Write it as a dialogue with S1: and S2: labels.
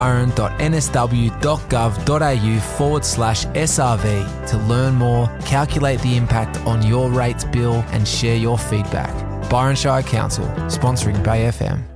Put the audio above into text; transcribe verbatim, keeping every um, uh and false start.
S1: byron.nsw.gov.au forward slash SRV to learn more, calculate the impact on your rates bill and share your feedback. Byron Shire Council, sponsoring Bay F M.